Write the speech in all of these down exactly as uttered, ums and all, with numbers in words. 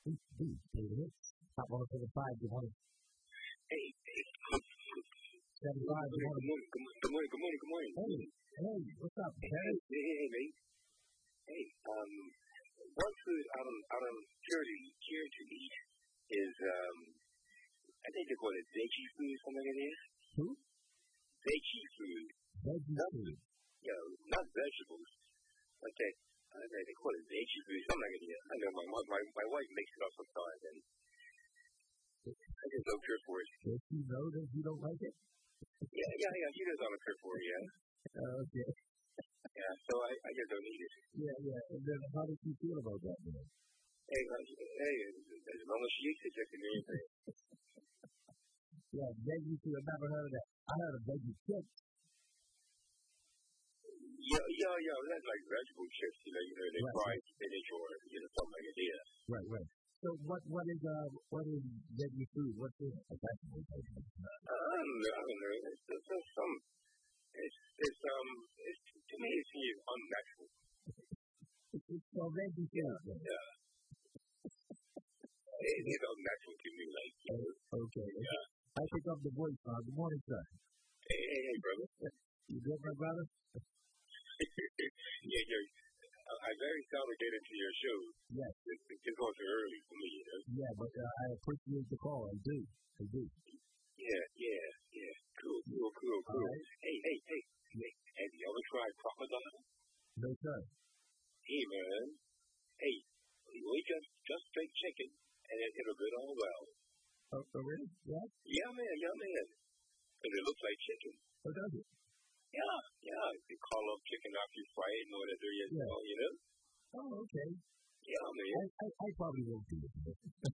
Beat, beat, David. Top one seven five, good morning. Hey, hey. seven five, good morning. Good morning, good morning, good morning. Hey, hey, what's up, Hey, Barry? hey, hey, mate. Hey, um, one food out of, out of charity, care to eat is, um, I think they call it veggie food, something like it is. Who? Veggie food. Veggie not, food. You know, not vegetables, but that, I don't know, they call it veggie food, something like it is. I know my, my, my wife makes it up sometimes, and I just don't care for it. Does she know that you don't like it? Yeah, yeah, yeah, she does not care for it, yeah. Uh, okay. Yeah, so I, I just don't eat it. Yeah, yeah, and then how does she feel about that, man? Hey, uh, hey, as long as she eats it, just can anything. Yeah, veggie food, I've never heard of that. I heard of veggie chips. Yeah, yeah, yeah, that's like vegetable chips, you know, you know, they right. fry spinach or, you know, something like it is. Right, right. So what, what is, uh, what is veggie food? What's it? A vegetable food? Uh, I don't know, I don't know. It's, it's, it's some, it's, it's, um, it's, to me, it seems unnatural. It's so veggie food. Yeah, yeah. It, it's unnatural to me, like, you know. Okay. Yeah. I pick up the voice, uh, good morning, sir. Hey, hey, hey, brother. You good, my brother? yeah, yeah. I very seldom get into your show. Yes. It's, it's just going too early for me, you know. Yeah, but uh, I appreciate the call. I do. I do. Yeah, yeah, yeah. Cool, cool, cool, cool. Right. Hey, hey, hey, hey. Have you ever tried crocodile? No, sir. Hey, man. Hey, we just just straight chicken, and it, it'll go all well. Oh, oh, really? Yeah? Yeah, man, yeah, man. Because it looks like chicken. Oh, does it? Yeah, yeah. You call up chicken after you fry it and all that there you yeah. know, you know? Oh, okay. Yeah, man. I, I, I probably won't do it.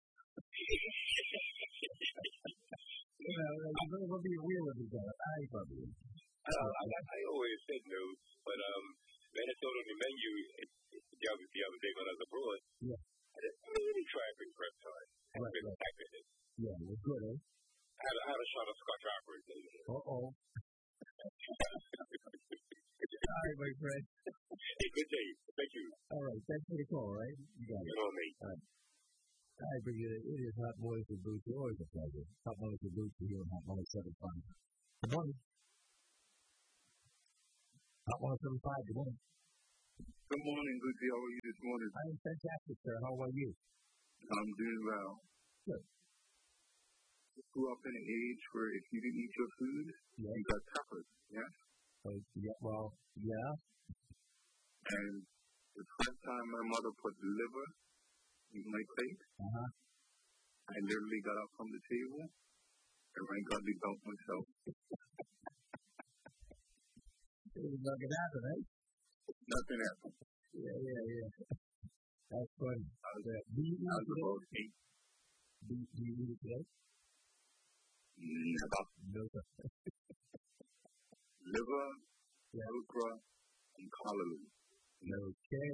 You know, I'm going to be real with you guys. I probably won't. Uh, I, I always said no, but um, Minnesota on the menu, it, it, the, other, the other day when I was abroad, yeah. I didn't really try it for the first time. I right, really right. liked it. Yeah, it was good, eh? I had, I had a shot of Scotch Opera. Uh-oh. All right, my friend. Hey, good day. Thank you. All right, thanks for the call, right? You got it. You know me. All right. All right, Brigida, it is Hot Boys with Boots. Always a pleasure. Hot Boys with Boots here on Hot one oh seven point five. Good morning. Hot one oh seven point five, good morning. Good morning, good day. How are you this morning? I am fantastic, sir. How are you? I'm doing well. Good. You grew up in an age where if you didn't eat your food, yes. you got peppered, yeah? Uh, yeah, well, yeah. And the first time my mother put liver in my plate, uh-huh. I literally got up from the table and ran godly dumped myself. It was nothing happened, eh? Nothing happened. Yeah, yeah, yeah. That's funny. I was, yeah. Do you eat I was it today? about eight. Do, do you eat it today? Never. No, sir. Liver, yeah. okra, and callaloo. Okay.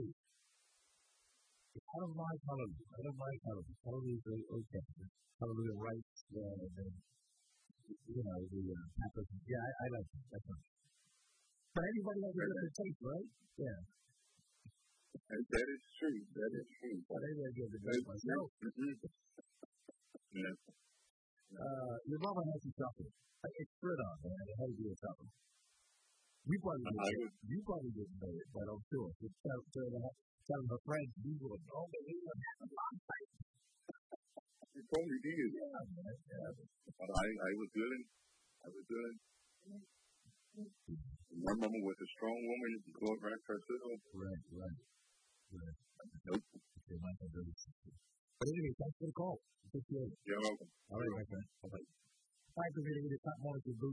I don't mind callaloo. I don't mind callaloo. Callaloo is okay. Callaloo and rice, uh, the, you know, the uh, peppers. Yeah, I, I like it. That's fine. But everybody has a different taste, right? Yeah. And that is true. That is true. Well, everybody gets a great myself. Mm-hmm. Yeah. Uh, your mama has some chocolate. It's spread on, man. It has to be a chocolate. You probably didn't know it. You probably didn't know it, but I'm sure. So tell, tell, tell her friends, you would know that we would have a long time. You probably did. Yeah, man. Yeah. But I, I was good. I was good. My mama was a strong woman. God rest her soul. Right, right. Right. Nope. Okay, my God. But anyway, thanks for the call. Appreciate it. You're welcome. All right, my friend. Bye-bye. All right, we're going to get a top morning to